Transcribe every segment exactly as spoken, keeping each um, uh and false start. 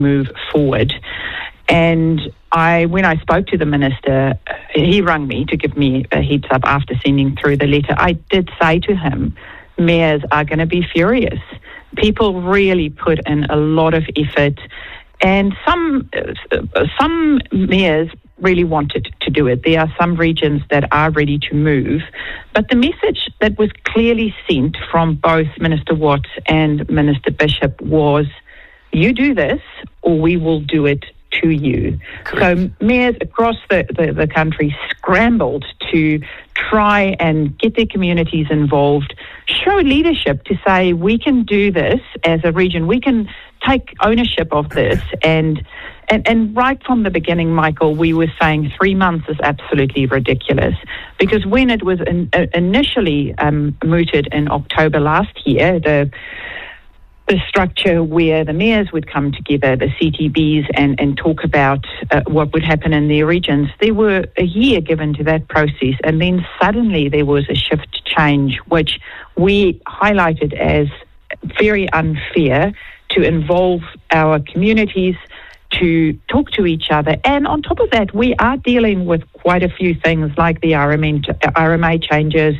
move forward. And I, when I spoke to the minister, he rang me to give me a heads up after sending through the letter. I did say to him, mayors are going to be furious. People really put in a lot of effort, and some uh, some mayors really wanted to do it. There are some regions that are ready to move, but the message that was clearly sent from both Minister Watts and Minister Bishop was, you do this or we will do it to you. Correct. So mayors across the, the, the country scrambled to try and get their communities involved, show leadership to say, we can do this as a region, we can take ownership of this. And and, and right from the beginning, Michael, we were saying three months is absolutely ridiculous, because when it was in, uh, initially um, mooted in October last year, the the structure where the mayors would come together, the C T Bs, and, and talk about uh, what would happen in their regions. There were a year given to that process, and then suddenly there was a shift change, which we highlighted as very unfair, to involve our communities, to talk to each other. And on top of that, we are dealing with quite a few things like the R M A changes,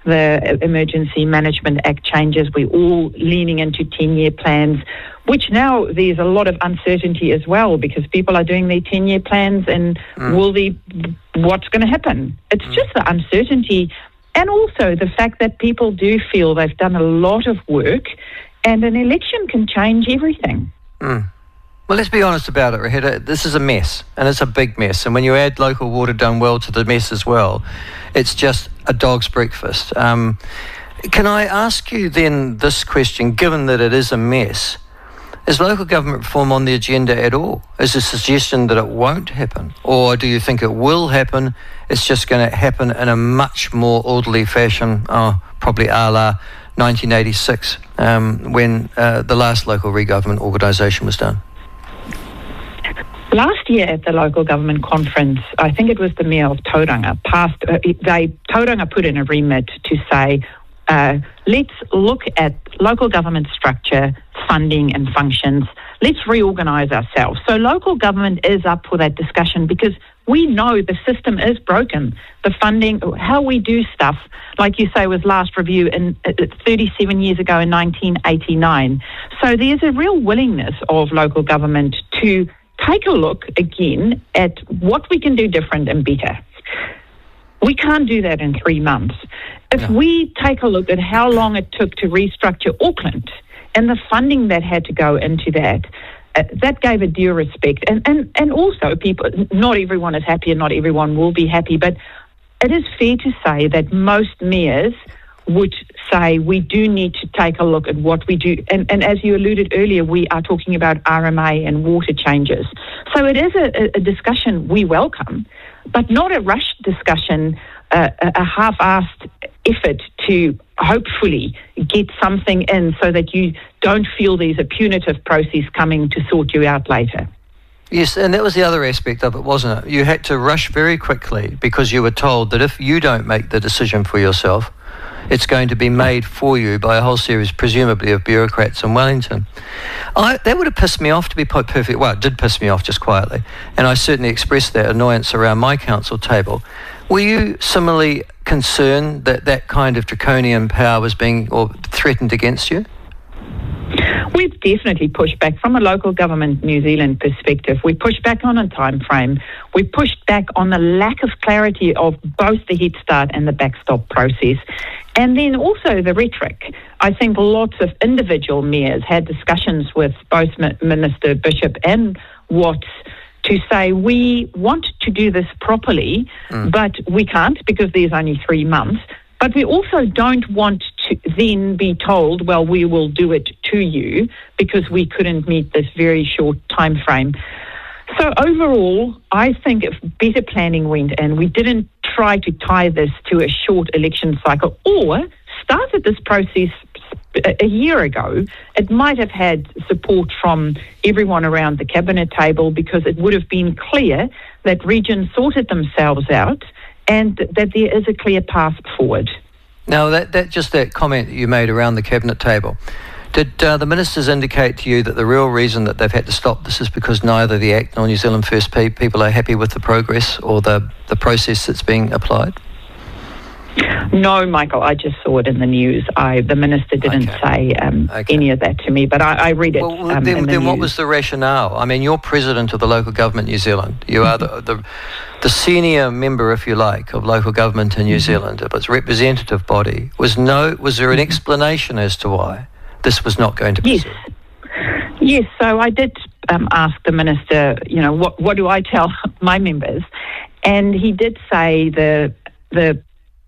the Emergency Management Act changes. We're all leaning into ten-year plans, which now there's a lot of uncertainty as well, because people are doing their ten-year plans, and mm. will they, what's going to happen? It's mm. just the uncertainty, and also the fact that people do feel they've done a lot of work, and an election can change everything. Mm. Well, let's be honest about it, Raheta. This is a mess, and it's a big mess. And when you add local water done well to the mess as well, it's just a dog's breakfast. Um, can I ask you then this question, given that it is a mess, is local government reform on the agenda at all? Is a suggestion that it won't happen? Or do you think it will happen? It's just going to happen in a much more orderly fashion, oh, probably a la nineteen eighty-six, um, when uh, the last local re-government organisation was done? Last year at the local government conference, I think it was the Mayor of Tauranga, passed, uh, they, Tauranga put in a remit to say, uh, let's look at local government structure, funding and functions. Let's reorganise ourselves. So local government is up for that discussion, because we know the system is broken. The funding, how we do stuff, like you say, was last reviewed in uh, thirty-seven years ago in nineteen eighty-nine. So there's a real willingness of local government to take a look again at what we can do different and better. We can't do that in three months. If no. we take a look at how long it took to restructure Auckland and the funding that had to go into that, uh, that gave a due respect. And, and, and also, people, not everyone is happy and not everyone will be happy, but it is fair to say that most mayors would say we do need to take a look at what we do. And, and as you alluded earlier, we are talking about R M A and water changes. So it is a, a discussion we welcome, but not a rushed discussion, uh, a, a half-assed effort to hopefully get something in so that you don't feel there's a punitive process coming to sort you out later. Yes, and that was the other aspect of it, wasn't it? You had to rush very quickly because you were told that if you don't make the decision for yourself, it's going to be made for you by a whole series, presumably, of bureaucrats in Wellington. I, that would have pissed me off, to be quite perfect. Well, it did piss me off just quietly, and I certainly expressed that annoyance around my council table. Were you similarly concerned that that kind of draconian power was being or threatened against you? We've definitely pushed back from a local government New Zealand perspective. We pushed back on a time frame. We pushed back on the lack of clarity of both the Head Start and the backstop process. And then also the rhetoric. I think lots of individual mayors had discussions with both Minister Bishop and Watts to say we want to do this properly, mm. but we can't because there's only three months. But we also don't want to then be told, well, we will do it to you because we couldn't meet this very short time frame. So overall, I think if better planning went in, we didn't try to tie this to a short election cycle or started this process a year ago, it might have had support from everyone around the cabinet table because it would have been clear that regions sorted themselves out and that there is a clear path forward. Now, that, that just that comment that you made around the cabinet table, Did uh, the ministers indicate to you that the real reason that they've had to stop this is because neither the Act nor New Zealand First pe- people are happy with the progress or the, the process that's being applied? No, Michael, I just saw it in the news. I, the minister didn't Okay. say um, Okay. any of that to me, but I, I read it. Well, um, then, in the then what news. was the rationale? I mean, you're president of the local government New Zealand. You are the, the the senior member, if you like, of local government in New Mm-hmm. Zealand, of its representative body. Was no? Was there an explanation as to why this was not going to Yes. proceed? Yes, so I did um, ask the minister, you know, what, what do I tell my members? And he did say the the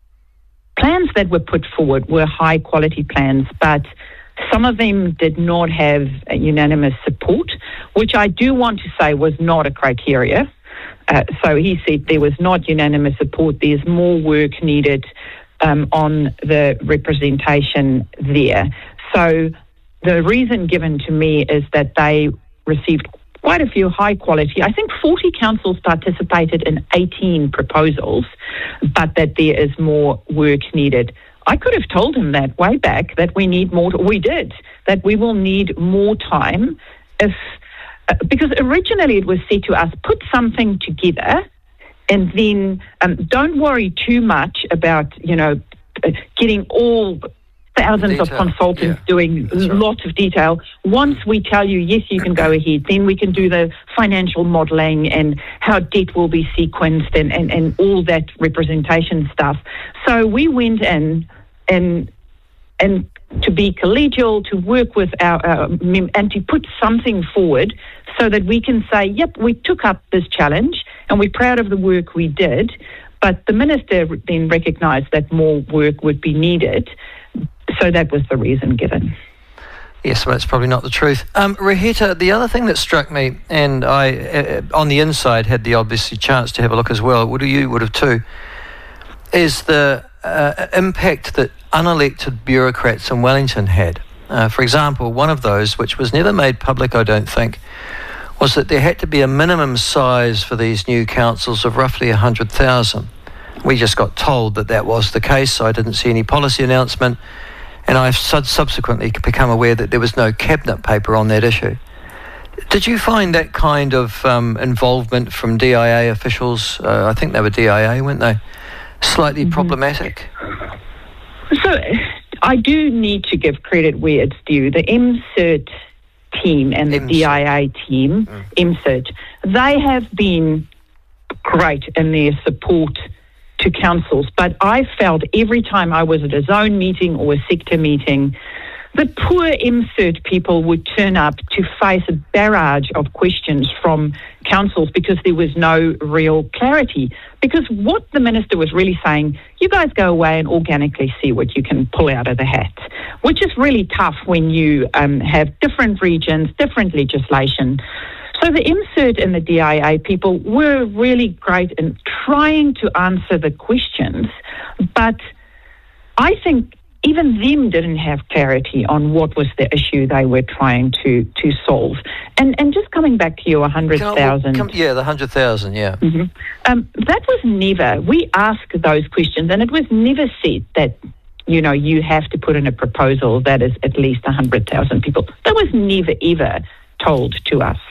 plans that were put forward were high quality plans, but some of them did not have unanimous support, which I do want to say was not a criteria. Uh, so he said there was not unanimous support. There's more work needed um, on the representation there. So the reason given to me is that they received quite a few high quality, I think forty councils participated in eighteen proposals, but that there is more work needed. I could have told him that way back, that we need more, we did, that we will need more time if, uh, because originally it was said to us, put something together and then um, don't worry too much about, you know, getting all thousands Detail. of consultants Yeah, doing that's right. lots of detail. Once we tell you, yes, you can go ahead, then we can do the financial modelling and how debt will be sequenced and, and, and all that representation stuff. So we went in and and to be collegial, to work with our, our mem- and to put something forward so that we can say, yep, we took up this challenge and we're proud of the work we did. But the minister then recognised that more work would be needed. So that was the reason given. Yes, but it's probably not the truth. Um, Reheta, the other thing that struck me, and I, uh, on the inside, had the obviously chance to have a look as well, would you would have too, is the uh, impact that unelected bureaucrats in Wellington had. Uh, for example, one of those, which was never made public, I don't think, was that there had to be a minimum size for these new councils of roughly one hundred thousand. We just got told that that was the case, so I didn't see any policy announcement. And I've sub- subsequently become aware that there was no cabinet paper on that issue. Did you find that kind of um, involvement from D I A officials, uh, I think they were D I A, weren't they, slightly mm-hmm. problematic? So I do need to give credit where it's due. The M CERT team and the M CERT. D I A team, mm. M CERT, they have been great in their support to councils, but I felt every time I was at a zone meeting or a sector meeting, the poor M CERT people would turn up to face a barrage of questions from councils because there was no real clarity. Because what the minister was really saying, you guys go away and organically see what you can pull out of the hat, which is really tough when you um, have different regions, different legislation. So the M CERT and the D I A people were really great in trying to answer the questions, but I think even them didn't have clarity on what was the issue they were trying to, to solve. And and just coming back to your one hundred thousand. Yeah, the one hundred thousand, yeah. Mm-hmm. Um, that was never, we asked those questions and it was never said that, you know, you have to put in a proposal that is at least one hundred thousand people. That was never, ever told to us.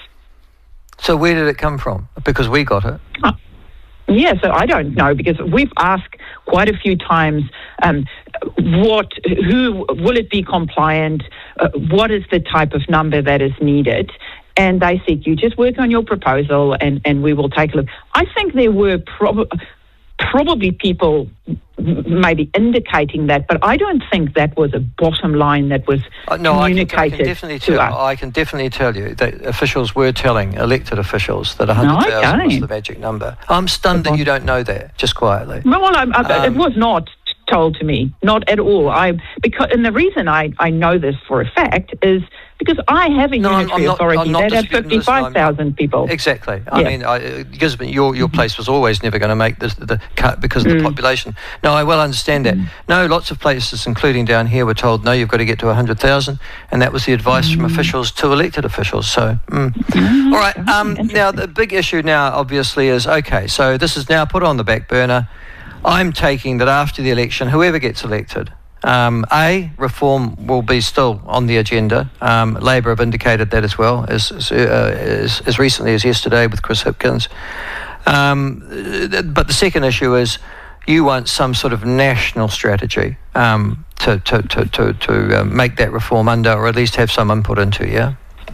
So where did it come from? Because we got it. Oh, yeah, so I don't know because we've asked quite a few times um, what, who, will it be compliant? Uh, what is the type of number that is needed? And they said, you just work on your proposal and, and we will take a look. I think there were probably probably people maybe indicating that, but I don't think that was a bottom line that was uh, no, communicated I can, I can definitely to tell, us. I can definitely tell you that officials were telling elected officials that one hundred thousand no, was the magic number. I'm stunned that you don't know that, just quietly. Well, I, I, Um, it was not told to me, not at all. I because and the reason I, I know this for a fact is because I have a No, I'm- unitary I'm not- authority I'm not that had disputing this, fifty-five thousand people. Exactly. I Yeah. mean, I, Gisborne, your your place was always never going to make this, the cut because of the Mm. population. No, I well understand that. No, lots of places, including down here, were told, no, you've got to get to one hundred thousand, and that was the advice Mm. from officials to elected officials. So, mm. Mm, all right. okay, Um, now, interesting. the big issue now, obviously, is, okay, so this is now put on the back burner. I'm taking that after the election, whoever gets elected, Um, A, reform will be still on the agenda. Um, Labor have indicated that as well, as, as, uh, as, as recently as yesterday with Chris Hipkins. Um, but the second issue is you want some sort of national strategy um, to, to, to, to, to uh, make that reform under, or at least have some input into, yeah?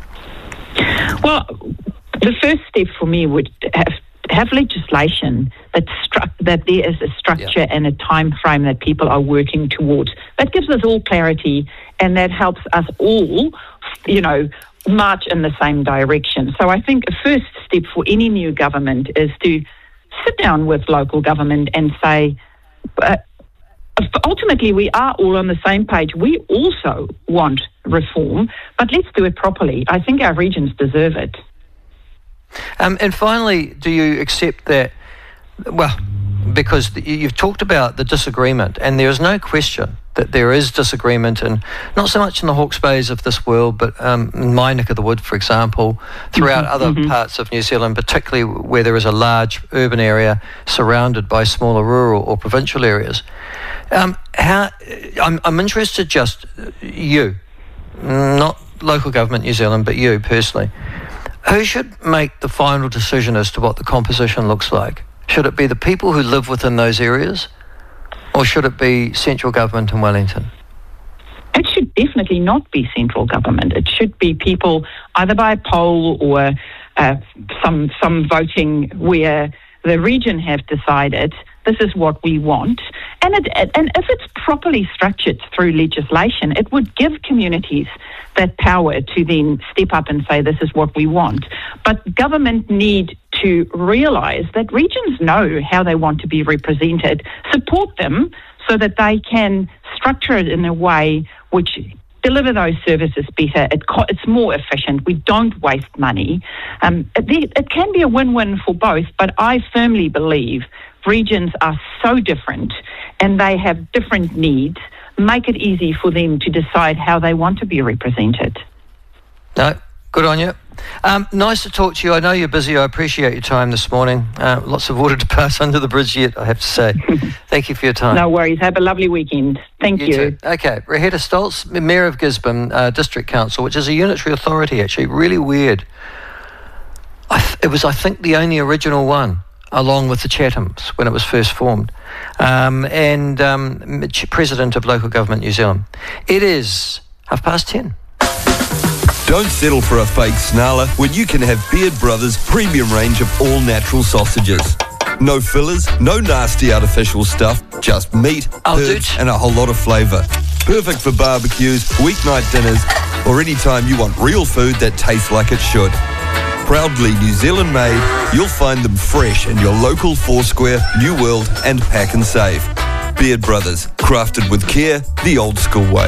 Well, the first step for me would have have legislation that stru- that there is a structure yeah. and a time frame that people are working towards. That gives us all clarity, and that helps us all, you know, march in the same direction. So I think a first step for any new government is to sit down with local government and say, uh, ultimately we are all on the same page. We also want reform, but let's do it properly. I think our regions deserve it. Um, and finally, do you accept that, well, because you've talked about the disagreement, and there is no question that there is disagreement, and not so much in the Hawke's Bays of this world, but um, in my neck of the wood, for example, throughout mm-hmm, other mm-hmm. parts of New Zealand, particularly where there is a large urban area surrounded by smaller rural or provincial areas. Um, how I'm, I'm interested, just you, not local government New Zealand, but you personally. Who should make the final decision as to what the composition looks like? Should it be the people who live within those areas, or should it be central government in Wellington? It should definitely not be central government. It should be people either by poll or uh, some some voting where the region have decided this is what we want. And it, and if it's properly structured through legislation, it would give communities that power to then step up and say this is what we want. But government need to realise that regions know how they want to be represented, support them so that they can structure it in a way which deliver those services better. It co- it's more efficient. We don't waste money. Um, it, it can be a win-win for both, but I firmly believe regions are so different and they have different needs. Make it easy for them to decide how they want to be represented. No, good on you. Um, nice to talk to you. I know you're busy. I appreciate your time this morning. Uh, lots of water to pass under the bridge yet, I have to say. Thank you for your time. No worries. Have a lovely weekend. Thank you. You too. Okay. Raheta Stoltz, Mayor of Gisborne uh, District Council, which is a unitary authority, actually. Really weird. I th- it was, I think, the only original one, along with the Chathams when it was first formed, um, and um, President of Local Government New Zealand. It is half past ten. Don't settle for a fake snarler when you can have Beard Brothers' premium range of all-natural sausages. No fillers, no nasty artificial stuff, just meat, I'll herbs and a whole lot of flavour. Perfect for barbecues, weeknight dinners, or any time you want real food that tastes like it should. Proudly New Zealand made, you'll find them fresh in your local Foursquare, New World and Pack and Save. Beard Brothers, crafted with care, the old school way.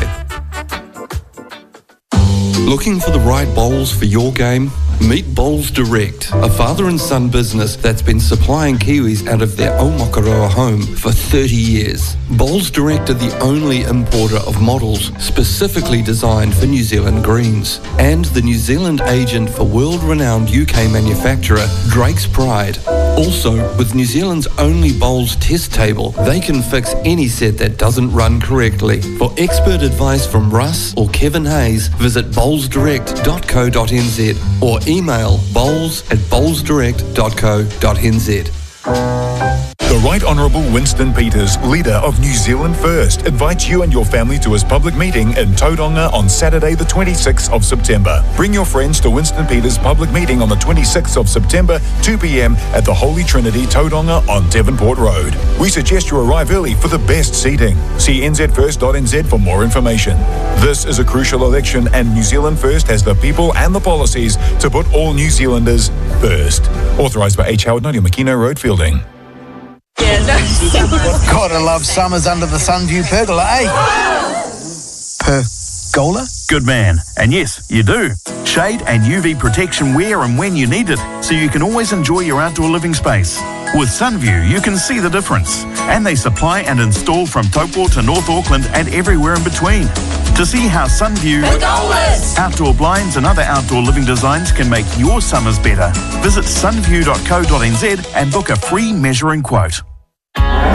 Looking for the right bowls for your game? Meet Bowls Direct, a father and son business that's been supplying Kiwis out of their Aomakaroa home for thirty years. Bowls Direct are the only importer of models specifically designed for New Zealand greens, and the New Zealand agent for world-renowned U K manufacturer Drake's Pride. Also, with New Zealand's only bowls test table, they can fix any set that doesn't run correctly. For expert advice from Russ or Kevin Hayes, visit bowls direct dot co dot n z or email bowls at bowls direct dot co dot n z. The Right Honourable Winston Peters, leader of New Zealand First, invites you and your family to his public meeting in Tauranga on Saturday the twenty-sixth of September. Bring your friends to Winston Peters' public meeting on the twenty-sixth of September, two p.m. at the Holy Trinity, Tauranga on Devonport Road. We suggest you arrive early for the best seating. See n z first dot n z for more information. This is a crucial election and New Zealand First has the people and the policies to put all New Zealanders first. Authorised by H. Howard, Nadia Makino Road, Fielding. Yeah, no. Gotta love summers under the Sunview pergola, eh? Pergola? Good man. And yes, you do. Shade and U V protection where and when you need it, so you can always enjoy your outdoor living space. With Sunview, you can see the difference. And they supply and install from Taupo to North Auckland and everywhere in between. To see how Sunview, Pergolas, outdoor blinds and other outdoor living designs can make your summers better, visit sunview dot co dot n z and book a free measuring quote.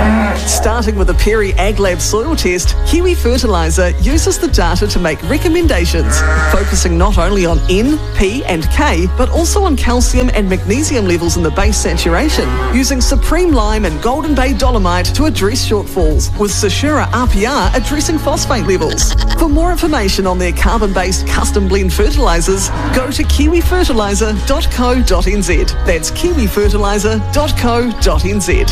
Starting with a Perry AgLab soil test, Kiwi Fertiliser uses the data to make recommendations, focusing not only on N, P and K, but also on calcium and magnesium levels in the base saturation, using Supreme Lime and Golden Bay Dolomite to address shortfalls, with Sashura R P R addressing phosphate levels. For more information on their carbon-based custom blend fertilisers, go to kiwi fertiliser dot co dot n z. That's kiwi fertiliser dot co dot n z.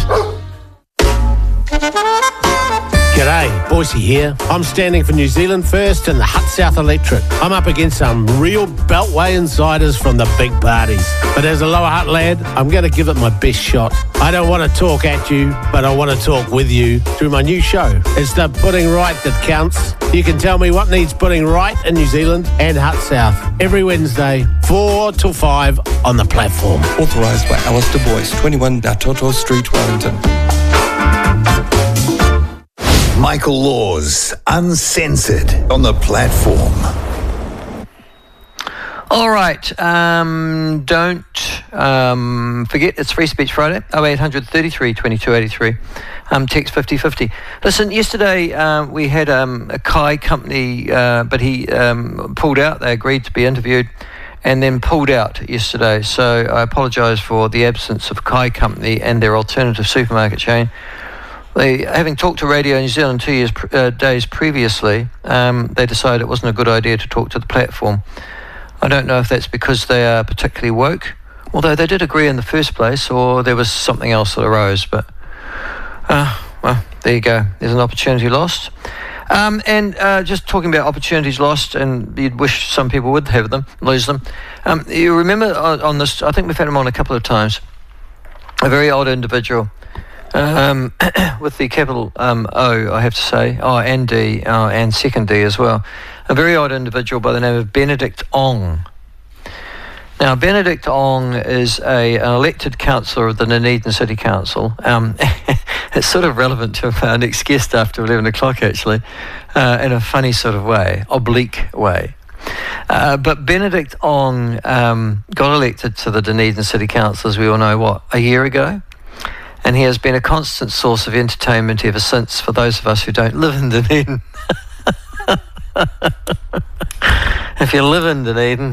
G'day, Boise here. I'm standing for New Zealand First and the Hut South Electorate. I'm up against some real Beltway insiders from the big parties. But as a Lower Hutt lad, I'm going to give it my best shot. I don't want to talk at you, but I want to talk with you through my new show. It's the Putting Right that counts. You can tell me what needs putting right in New Zealand and Hut South every Wednesday, four till five on the platform. Authorised by Alistair Boyce, twenty-one Datoto Street, Wellington. Michael Laws, Uncensored, on the platform. All right. Um, don't um, forget, it's Free Speech Friday, oh eight hundred thirty-three twenty-two eighty-three. Um, text fifty fifty. Listen, yesterday um, we had um, a Kai company, uh, but he um, pulled out. They agreed to be interviewed and then pulled out yesterday. So I apologise for the absence of Kai company and their alternative supermarket chain. They, having talked to Radio New Zealand two years uh, days previously, um, they decided it wasn't a good idea to talk to the platform. I don't know if that's because they are particularly woke, although they did agree in the first place, or there was something else that arose. But, uh, well, there you go. There's an opportunity lost. Um, and uh, just talking about opportunities lost, and you'd wish some people would have them, lose them. Um, you remember on, on this, I think we've had him on a couple of times, a very old individual. Um, with the capital um, O, I have to say, oh, and D, oh, and second D as well. A very odd individual by the name of Benedict Ong. Now, Benedict Ong is a, an elected councillor of the Dunedin City Council. Um, it's sort of relevant to our next guest after eleven o'clock, actually, uh, in a funny sort of way, oblique way. Uh, but Benedict Ong um, got elected to the Dunedin City Council, as we all know, what, a year ago? And he has been a constant source of entertainment ever since for those of us who don't live in Dunedin. If you live in Dunedin.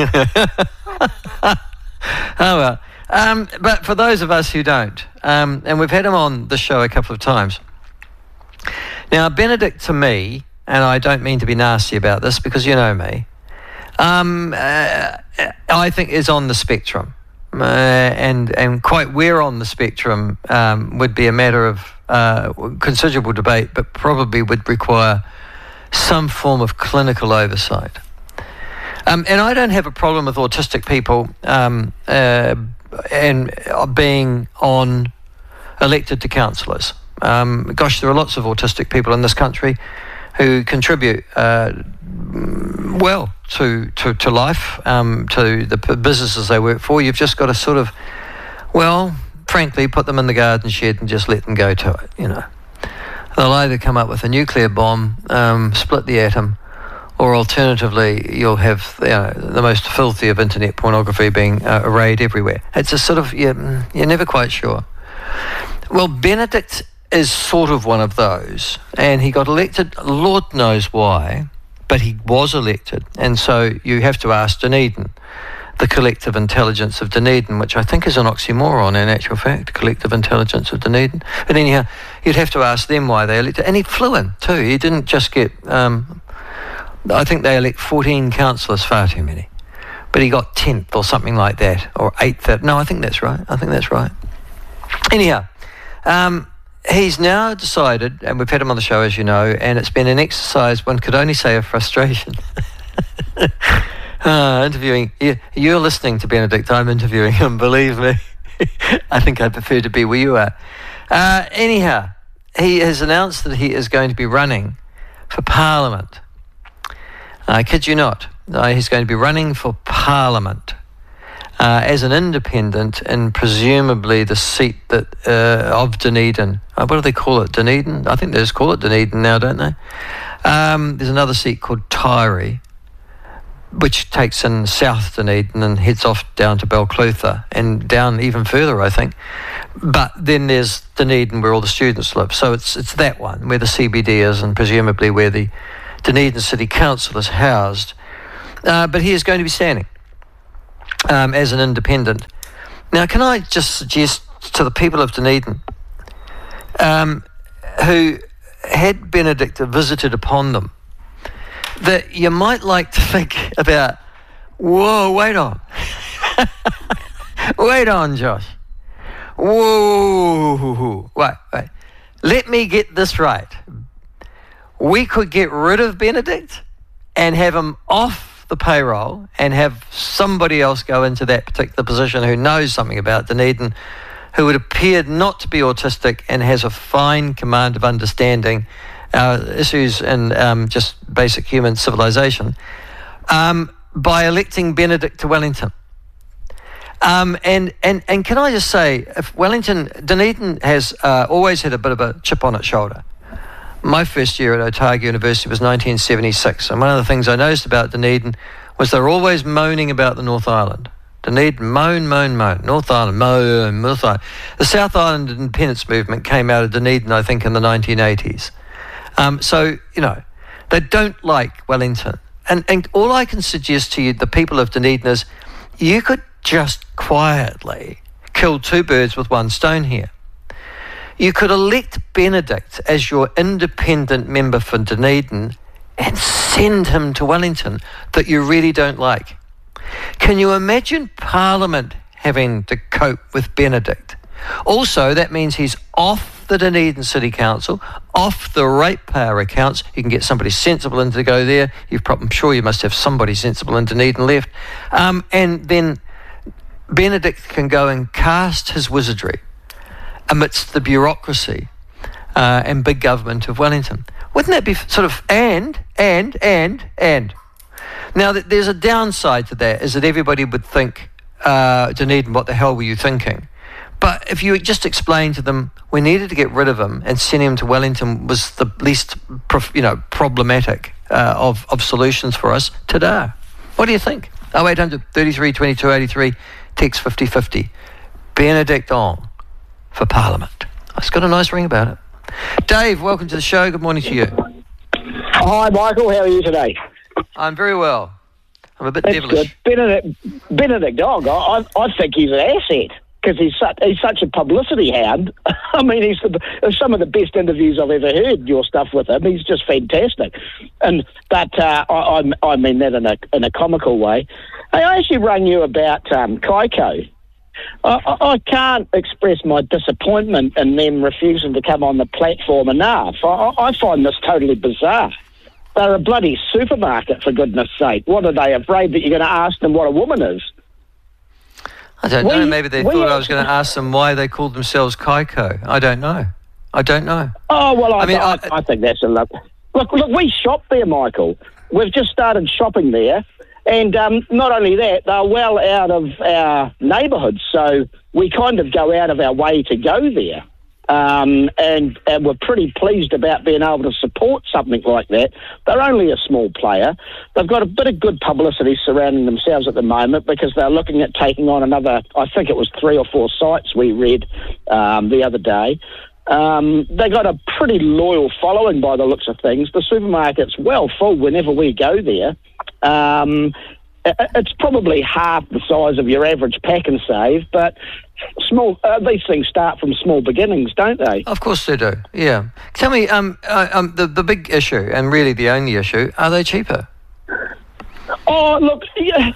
Oh well. Um, but for those of us who don't, um, and we've had him on the show a couple of times. Now, Benedict, to me, and I don't mean to be nasty about this because you know me, um, uh, I think is on the spectrum. Uh, and and quite where on the spectrum um, would be a matter of uh, considerable debate, but probably would require some form of clinical oversight. Um, and I don't have a problem with autistic people um, uh, and uh, being on elected to councillors. Um, gosh, there are lots of autistic people in this country who contribute uh, well to, to, to life, um, to the p- businesses they work for. You've just got to sort of, well, frankly, put them in the garden shed and just let them go to it, you know. They'll either come up with a nuclear bomb, um, split the atom, or alternatively, you'll have you know, the most filthy of internet pornography being uh, arrayed everywhere. It's a sort of, you're, you're never quite sure. Well, Benedict is sort of one of those, and he got elected, Lord knows why, but he was elected, and so you have to ask Dunedin, the collective intelligence of Dunedin, which I think is an oxymoron in actual fact, collective intelligence of Dunedin. But anyhow, you'd have to ask them why they elected, and he flew in too. He didn't just get, um, I think they elect fourteen councillors, far too many, but he got tenth or something like that, or eighth. No, I think that's right. I think that's right. Anyhow, um, he's now decided, and we've had him on the show, as you know, and it's been an exercise, one could only say, of frustration. uh, interviewing, you, you're listening to Benedict, I'm interviewing him, believe me. I think I'd prefer to be where you are. Uh, anyhow, he has announced that he is going to be running for Parliament. I kid you not. Uh, he's going to be running for Parliament. Uh, as an independent in presumably the seat that uh, of Dunedin. Uh, what do they call it? Dunedin? I think they just call it Dunedin now, don't they? Um, there's another seat called Tyree. which takes in South Dunedin and heads off down to Balclutha and down even further, I think. But then there's Dunedin where all the students live. So it's it's that one where the C B D is and presumably where the Dunedin City Council is housed. Uh, but he is going to be standing um, as an independent. Now, can I just suggest to the people of Dunedin um, who had Benedict visited upon them that you might like to think about, whoa, wait on. Wait on, Josh. Whoa, wait, wait. Let me get this right. We could get rid of Benedict and have him off the payroll and have somebody else go into that particular position who knows something about Dunedin, who would appear not to be autistic and has a fine command of understanding our issues in um, just basic human civilization, um, by electing Benedict to Wellington. Um, and, and, and can I just say, if Wellington, Dunedin has uh, always had a bit of a chip on its shoulder. My first year at Otago University was nineteen seventy-six, and one of the things I noticed about Dunedin was they're always moaning about the North Island. Dunedin, moan, moan, moan. North Island, moan, North Island. The South Island independence movement came out of Dunedin, I think, in the nineteen eighties. Um, so, you know, they don't like Wellington. And, and all I can suggest to you, the people of Dunedin, is you could just quietly kill two birds with one stone here. You could elect Benedict as your independent member for Dunedin and send him to Wellington that you really don't like. Can you imagine Parliament having to cope with Benedict? Also, that means he's off the Dunedin City Council, off the ratepayer accounts. You can get somebody sensible in to go there. You've probably, I'm sure you must have somebody sensible in Dunedin left. Um, and then Benedict can go and cast his wizardry amidst the bureaucracy uh, and big government of Wellington. Wouldn't that be sort of, and, and, and, and. Now, there's a downside to that, is that everybody would think, uh, Dunedin, what the hell were you thinking? But if you just explain to them, we needed to get rid of him and send him to Wellington was the least, you know, problematic uh, of, of solutions for us today. What do you think? oh eight hundred, thirty-three, twenty-two, eighty-three, text fifty fifty. Benedict on for Parliament. It's got a nice ring about it. Dave, welcome to the show. Good morning to you. Hi, Michael. How are you today? I'm very well. I'm a bit That's devilish. Good. Benedict, Benedict Dog, I, I think he's an asset because he's such, he's such a publicity hound. I mean, he's the, some of the best interviews I've ever heard, your stuff with him. He's just fantastic. And But uh, I, I, I mean that in a, in a comical way. Hey, I actually rang you about um, Kaiko. I, I, I can't express my disappointment in them refusing to come on the platform enough. I, I find this totally bizarre. They're a bloody supermarket, for goodness sake. What are they, afraid that you're going to ask them what a woman is? I don't we, know. Maybe they thought I was going to ask them why they called themselves Kaiko. I don't know. I don't know. Oh, well, I, I mean, I, I, I think that's a love. Look, look, we shop there, Michael. We've just started shopping there. And um, not only that, they're well out of our neighbourhood, so we kind of go out of our way to go there. Um, and, and we're pretty pleased about being able to support something like that. They're only a small player. They've got a bit of good publicity surrounding themselves at the moment because they're looking at taking on another, I think it was three or four sites we read um, the other day. Um, they got a pretty loyal following by the looks of things. The supermarket's well full whenever we go there. Um, it's probably half the size of your average Pack and Save, but small. Uh, these things start from small beginnings, don't they? Of course they do. Yeah. Tell me, um, uh, um, the the big issue, and really the only issue, are they cheaper? Oh, look, yeah,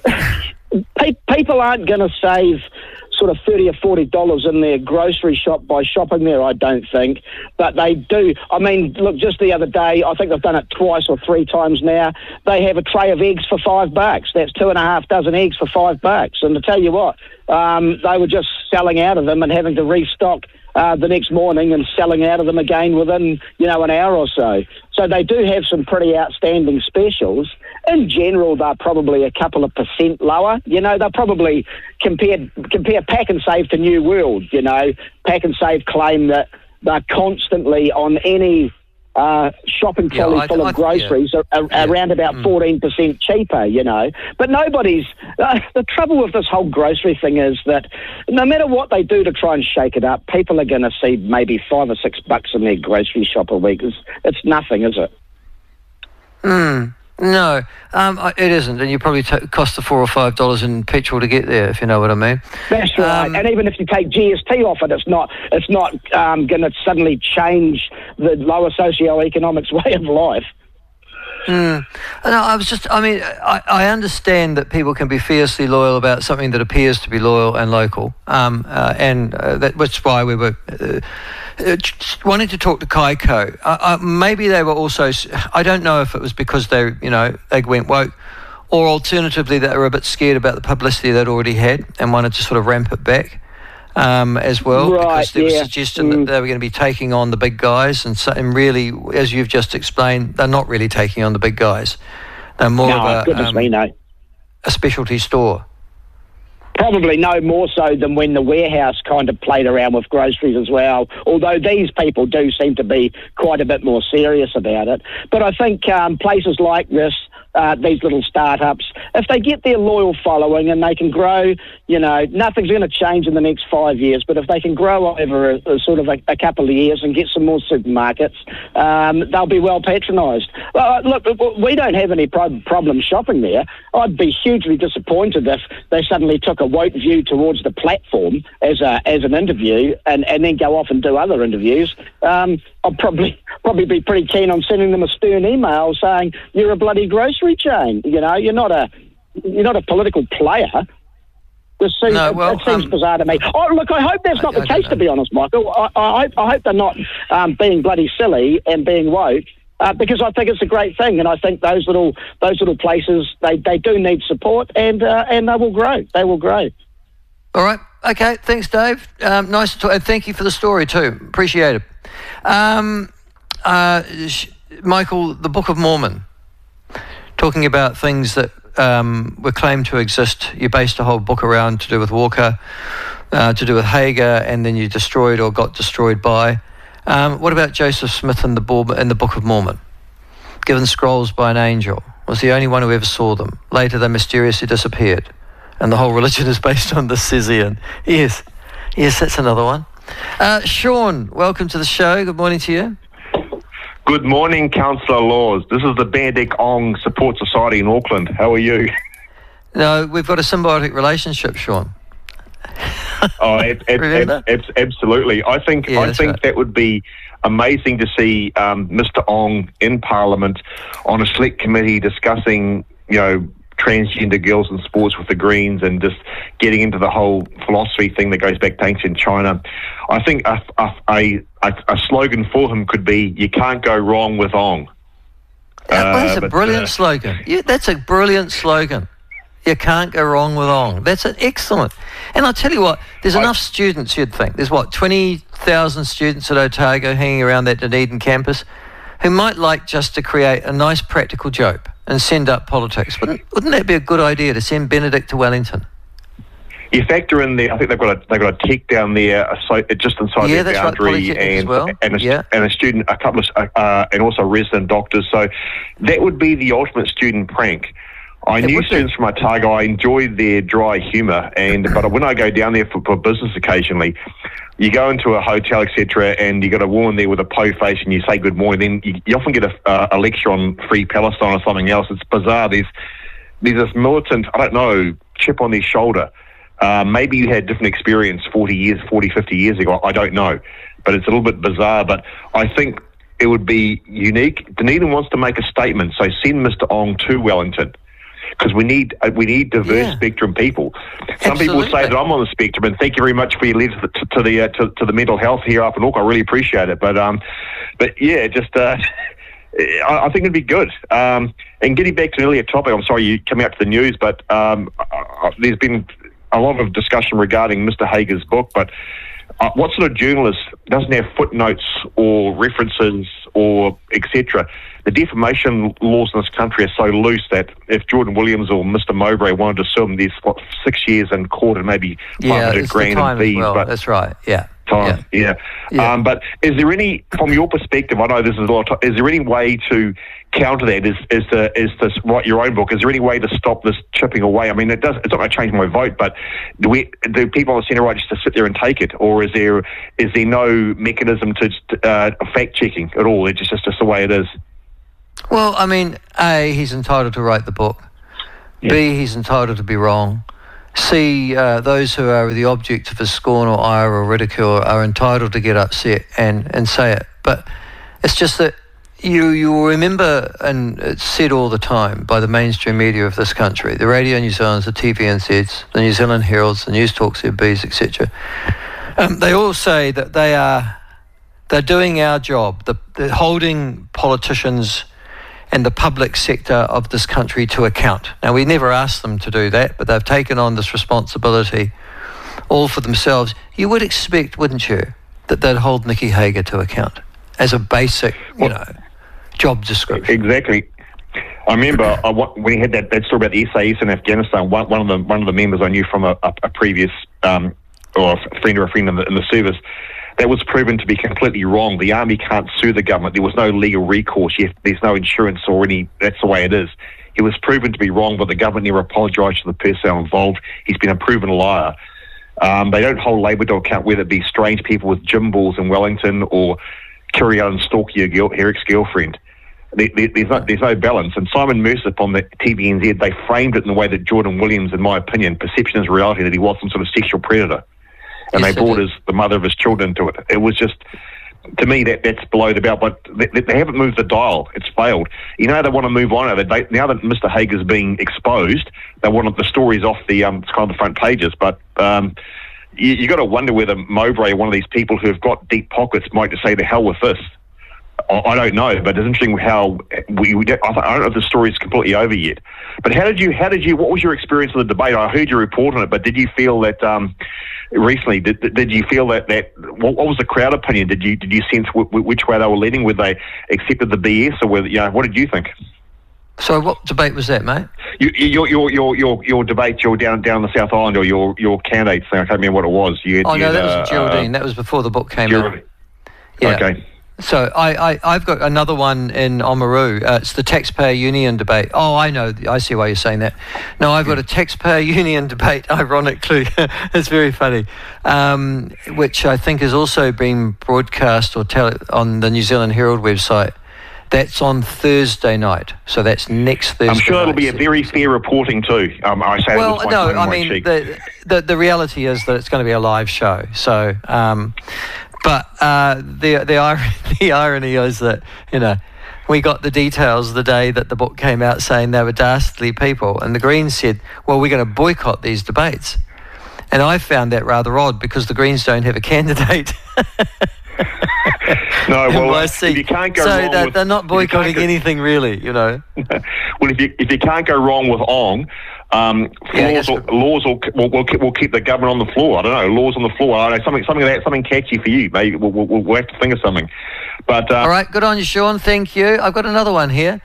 people aren't going to save sort of thirty or forty dollars in their grocery shop by shopping there, I don't think. But they do. I mean, look, just the other day, I think they've done it twice or three times now. They have a tray of eggs for five bucks. That's two and a half dozen eggs for five bucks. And to tell you what, um, they were just selling out of them and having to restock uh, the next morning and selling out of them again within, you know, an hour or so. So they do have some pretty outstanding specials. In general, they're probably a couple of percent lower. You know, they're probably, compared, compare Pack and Save to New World, you know. Pack and Save claim that they're constantly on any uh, shopping Yeah, trolley I- full I- of groceries yeah. are, are around about Mm. fourteen percent cheaper, you know. But nobody's... Uh, the trouble with this whole grocery thing is that no matter what they do to try and shake it up, people are going to see maybe five or six bucks in their grocery shop a week. It's, it's nothing, is it? Mm. No, um, I- it isn't, and you probably t- cost the four or five dollars in petrol to get there, if you know what I mean. That's right. Um, and even if you take G S T off it, it's not it's not um, going to suddenly change the lower socio-economics way of life. Mm. No, I was just, I mean, I, I understand that people can be fiercely loyal about something that appears to be loyal and local, um, uh, and uh, that, that's why we were uh, uh, just wanting to talk to Kaiko. Uh, uh, maybe they were also, s- I don't know if it was because they, you know, they went woke, or alternatively they were a bit scared about the publicity they'd already had and wanted to sort of ramp it back. Um, as well, Right, because there was yeah. suggestion Mm. that they were going to be taking on the big guys, and, so, and really, as you've just explained, they're not really taking on the big guys. They're more no, of a, goodness um, me, no. a specialty store. Probably no more so than when the warehouse kind of played around with groceries as well, although these people do seem to be quite a bit more serious about it. But I think um, places like this, uh, these little startups, if they get their loyal following and they can grow, you know, nothing's going to change in the next five years, but if they can grow over a, a sort of a, a couple of years and get some more supermarkets, um, they'll be well patronised. Well, look, we don't have any pro- problem shopping there. I'd be hugely disappointed if they suddenly took a woke view towards the platform as a, as an interview and, and then go off and do other interviews. Um, I'll probably probably be pretty keen on sending them a stern email saying you're a bloody grocery chain. You know, you're not a you're not a political player. This seems, No, well, it, it seems um, bizarre to me. Oh, look, I hope that's not I- the I don't case, to be honest, Michael. I, I, hope, I hope they're not um, being bloody silly and being woke. Uh, because I think it's a great thing, and I think those little those little places they, they do need support, and uh, and they will grow. They will grow. All right. Okay. Thanks, Dave. Um, nice to talk. And thank you for the story too. Appreciate it. Um, uh, sh- Michael, the Book of Mormon, talking about things that um, were claimed to exist. You based a whole book around to do with Walker, uh, to do with Hager, and then you destroyed or got destroyed by. Um, what about Joseph Smith in the, Bo- in the Book of Mormon? Given scrolls by an angel, was the only one who ever saw them. Later they mysteriously disappeared. And the whole religion is based on the Sizian. Yes, yes, that's another one. Uh, Sean, welcome to the show. Good morning to you. Good morning, Councillor Laws. This is the Benedict Ong Support Society in Auckland. How are you? No, we've got a symbiotic relationship, Sean. Oh, ab- ab- ab- ab- absolutely. I think Yeah, I that's think right. that would be amazing to see um, Mister Ong in Parliament on a select committee discussing, you know, transgender girls in sports with the Greens and just getting into the whole philosophy thing that goes back to ancient China. I think a, a, a, a slogan for him could be, you can't go wrong with Ong. Yeah, well, that's Uh, a but, brilliant uh, slogan. Yeah, that's a brilliant slogan. You can't go wrong with Ong. That's an excellent. And I'll tell you what, there's enough students, you'd think. There's, what, twenty thousand students at Otago hanging around that Dunedin campus who might like just to create a nice practical joke and send up politics. Wouldn't, wouldn't that be a good idea to send Benedict to Wellington? You factor in there. I think they've got a they've got a tech down there, uh, so just inside Yeah, their that's right, boundary, Polytechnic as and well. and, a, Yeah. and a student, a couple of, uh, uh, and also resident doctors. So that would be the ultimate student prank. I It knew would be. students from Otago. I enjoyed their dry humour, and but when I go down there for, for business occasionally, you go into a hotel, et cetera, and you got a woman there with a po face, and you say good morning. Then you, you often get a, uh, a lecture on Free Palestine or something else. It's bizarre. There's there's this militant, I don't know, chip on their shoulder. Uh, maybe you had a different experience forty years, forty, fifty years ago. I don't know, but it's a little bit bizarre. But I think it would be unique. Dunedin wants to make a statement, so send Mister Ong to Wellington. Because we need uh, we need diverse Yeah. spectrum people. Some people Absolutely. say that I'm on the spectrum, and thank you very much for your letter to, to the uh, to, to the mental health here up in Auckland. I really appreciate it. But um, but yeah, just uh, I, I think it'd be good. Um, and getting back to an earlier topic, I'm sorry you come out to the news, but um, uh, there's been a lot of discussion regarding Mister Hager's book. But uh, what sort of journalist doesn't have footnotes or references or et cetera? The defamation laws in this country are so loose that if Jordan Williams or Mister Mowbray wanted to sue him, there's what, six years in court and maybe five Yeah, hundred it's the grand in time as fees. well. But That's right, yeah. time. Yeah. yeah. yeah. Um, but is there any, from your perspective, I know this is a lot of time, is there any way to counter that? Is is to, is to write your own book? Is there any way to stop this chipping away? I mean, it does, it's not going to change my vote, but do, we, do people on the centre right just to sit there and take it? Or is there is there no mechanism to uh, fact-checking at all? It's just, it's just the way it is. Well, I mean, A, he's entitled to write the book. Yeah. B, he's entitled to be wrong. C, uh, those who are the object of his scorn or ire or ridicule are entitled to get upset and, and say it. But it's just that you you will remember, and it's said all the time by the mainstream media of this country, the Radio New Zealand's, the T V N Z's, the New Zealand Herald's, the News Talks, the B's, et cetera. Um, they all say that they are they're doing our job. The, they're holding politicians and the public sector of this country to account. Now, we never asked them to do that, but they've taken on this responsibility all for themselves. You would expect, wouldn't you, that they'd hold Nikki Hager to account as a basic, you know, job description. Exactly. I remember I, when he had that, that story about the S A S in Afghanistan, one, one of the one of the members I knew from a, a, a previous, um, or a friend or a friend in the, in the service, that was proven to be completely wrong. The army can't sue the government. There was no legal recourse. You have, there's no insurance or any. That's the way it is. He was proven to be wrong, but the government never apologised to the personnel involved. He's been a proven liar. Um, they don't hold Labour to account, whether it be strange people with gym balls in Wellington or carry out and stalk your, girl, your ex-girlfriend. There, there, there's, no, there's no balance. And Simon Mercer on the T V N Z, they framed it in the way that Jordan Williams, in my opinion, perception is reality, that he was some sort of sexual predator. And yes, they brought his, the mother of his children into it. It was just, to me, that that's below the belt. But they, they haven't moved the dial. It's failed. You know, they want to move on. They, now that Mister Hager's being exposed, they want the stories off the um, kind of the front pages. But um, you, you got to wonder whether Mowbray, one of these people who've got deep pockets, might just say, "The hell with this." I don't know, but it's interesting how we. we I don't know if the story is completely over yet. But how did you? How did you? What was your experience of the debate? I heard your report on it, but did you feel that um, recently? Did, did you feel that that what, what was the crowd opinion? Did you did you sense w- w- which way they were leaning? Whether they accepted the B S or whether you know? What did you think? So what debate was that, mate? You, your your your your your debate. You're down down the South Island, or your your candidates thing. I can't remember what it was. You had, oh you no, had, that was uh, Geraldine. Uh, that was before the book came out. Yeah. Okay. So I, I, I've got another one in Oamaru. Uh, it's the taxpayer union debate. Oh, I know. I see why you're saying that. No, I've got a taxpayer union debate, ironically. It's very funny, um, which I think has also been broadcast or tele- on the New Zealand Herald website. That's on Thursday night. So that's next Thursday I'm sure night. It'll be a very fair reporting too. Um, I say well, it no, I my mean, cheek. the, the, the reality is that it's going to be a live show. So... Um, But uh, the the irony, the irony is that, you know, we got the details the day that the book came out saying they were dastardly people, and the Greens said, well, we're going to boycott these debates. And I found that rather odd because the Greens don't have a candidate. No, well, if you can't go so wrong they're, with, they're not boycotting go, anything really, you know. Well, if you if you can't go wrong with Ong, um, yeah, laws, will, laws will, will, will, keep, will keep the government on the floor. I don't know, laws on the floor. I don't know, something something that something catchy for you. Maybe we'll, we'll, we'll have to think of something. But uh, all right, good on you, Sean. Thank you. I've got another one here.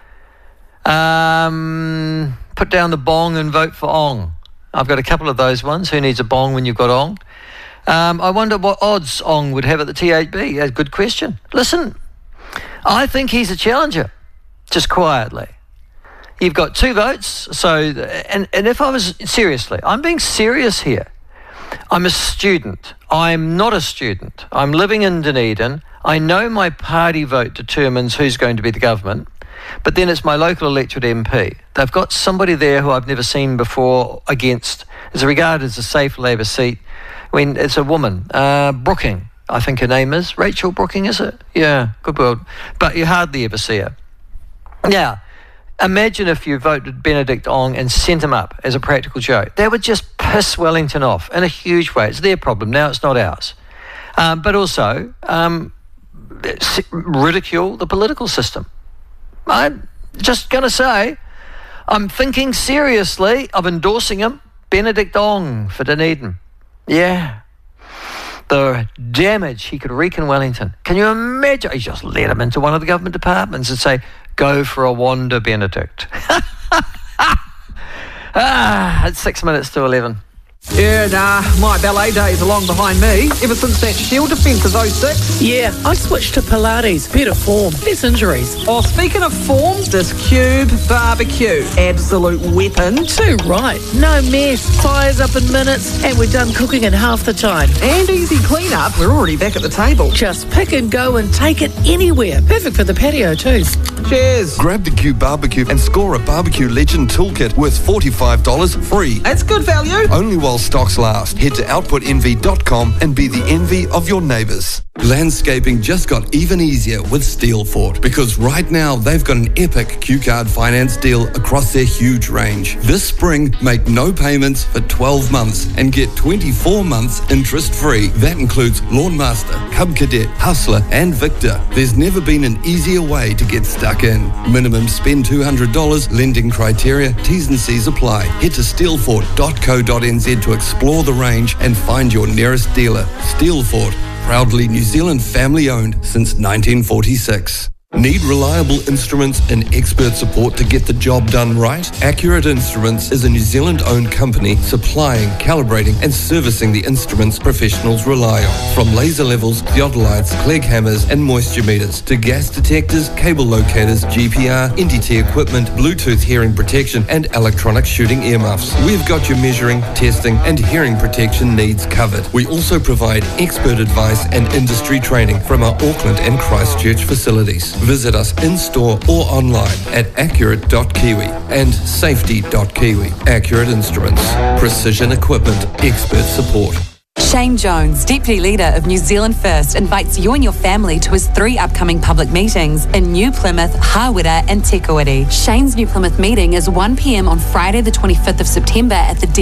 Um, put down the bong and vote for Ong. I've got a couple of those ones. Who needs a bong when you've got Ong? Um, I wonder what odds Ong would have at the T eight B. A good question. Listen, I think he's a challenger, just quietly. You've got two votes, so, and, and if I was, seriously, I'm being serious here. I'm a student. I'm not a student. I'm living in Dunedin. I know my party vote determines who's going to be the government, but then it's my local electorate M P. They've got somebody there who I've never seen before against, is regarded as a safe Labour seat. When it's a woman, uh, Brooking, I think her name is. Rachel Brooking, is it? Yeah, good word. But you hardly ever see her. Now, imagine if you voted Benedict Ong and sent him up as a practical joke. That would just piss Wellington off in a huge way. It's their problem now, it's not ours. Um, but also um, ridicule the political system. I'm just going to say, I'm thinking seriously of endorsing him, Benedict Ong for Dunedin. Yeah. The damage he could wreak in Wellington. Can you imagine? He just let him into one of the government departments and say, go for a wander, Benedict. ah, it's six minutes to eleven. Yeah, nah, my ballet days are long behind me. Ever since that Shield defence of oh six. Yeah, I switched to Pilates. Better form, less injuries. Oh, speaking of form, this Cube barbecue. Absolute weapon. Too right. No mess. Fires up in minutes, and we're done cooking in half the time. And easy clean-up. We're already back at the table. Just pick and go and take it anywhere. Perfect for the patio too. Cheers. Grab the Cube barbecue and score a Barbecue Legend toolkit worth forty-five dollars free. That's good value. Only while stocks last. Head to output envy dot com and be the envy of your neighbours. Landscaping just got even easier with Steelfort, because right now they've got an epic Q Card finance deal across their huge range. This spring, make no payments for twelve months and get twenty-four months interest free. That includes Lawnmaster, Cub Cadet, Hustler and Victor. There's never been an easier way to get stuck in. Minimum spend two hundred dollars, lending criteria, T's and C's apply. Head to steelfort dot co dot n z to explore the range and find your nearest dealer. Steelfort, proudly New Zealand family owned since nineteen forty-six. Need reliable instruments and expert support to get the job done right? Accurate Instruments is a New Zealand-owned company supplying, calibrating and servicing the instruments professionals rely on. From laser levels, theodolites, Clegg hammers and moisture meters to gas detectors, cable locators, G P R, N D T equipment, Bluetooth hearing protection and electronic shooting earmuffs. We've got your measuring, testing and hearing protection needs covered. We also provide expert advice and industry training from our Auckland and Christchurch facilities. Visit us in-store or online at accurate dot kiwi and safety dot kiwi. Accurate Instruments. Precision equipment. Expert support. Shane Jones, Deputy Leader of New Zealand First, invites you and your family to his three upcoming public meetings in New Plymouth, Hawera and Te Kuiti. Shane's New Plymouth meeting is one p m on Friday the twenty-fifth of September at the